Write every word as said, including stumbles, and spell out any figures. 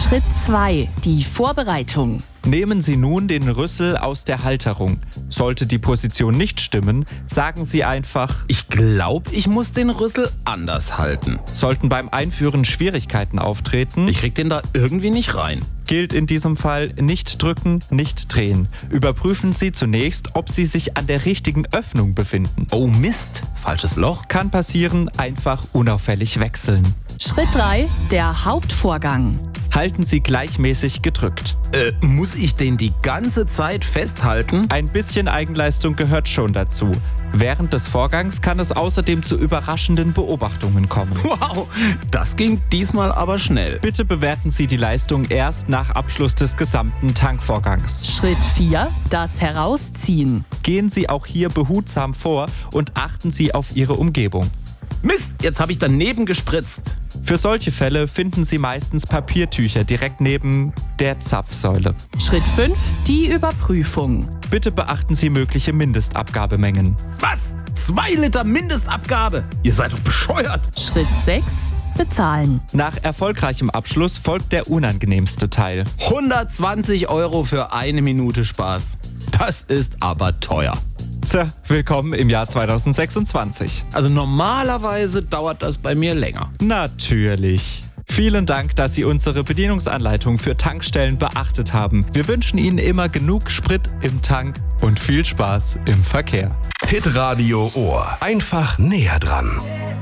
Schritt zwei. Die Vorbereitung. Nehmen Sie nun den Rüssel aus der Halterung. Sollte die Position nicht stimmen, sagen Sie einfach: Ich glaube, ich muss den Rüssel anders halten. Sollten beim Einführen Schwierigkeiten auftreten, Ich krieg den da irgendwie nicht rein. gilt in diesem Fall nicht drücken, nicht drehen. Überprüfen Sie zunächst, ob Sie sich an der richtigen Öffnung befinden. Oh Mist, falsches Loch. Kann passieren, einfach unauffällig wechseln. Schritt drei. Der Hauptvorgang. Halten Sie gleichmäßig gedrückt. Äh, muss ich den die ganze Zeit festhalten? Ein bisschen Eigenleistung gehört schon dazu. Während des Vorgangs kann es außerdem zu überraschenden Beobachtungen kommen. Wow, das ging diesmal aber schnell. Bitte bewerten Sie die Leistung erst nach Abschluss des gesamten Tankvorgangs. Schritt vier. Das Herausziehen. Gehen Sie auch hier behutsam vor und achten Sie auf Ihre Umgebung. Mist, jetzt habe ich daneben gespritzt. Für solche Fälle finden Sie meistens Papiertücher direkt neben der Zapfsäule. Schritt fünf. Die Überprüfung. Bitte beachten Sie mögliche Mindestabgabemengen. Was? Zwei Liter Mindestabgabe? Ihr seid doch bescheuert. Schritt sechs. Bezahlen. Nach erfolgreichem Abschluss folgt der unangenehmste Teil. hundertzwanzig Euro für eine Minute Spaß. Das ist aber teuer. Tja, willkommen im Jahr zweitausendsechsundzwanzig. Also normalerweise dauert das bei mir länger. Natürlich. Vielen Dank, dass Sie unsere Bedienungsanleitung für Tankstellen beachtet haben. Wir wünschen Ihnen immer genug Sprit im Tank und viel Spaß im Verkehr. Hitradio Ohr. Einfach näher dran.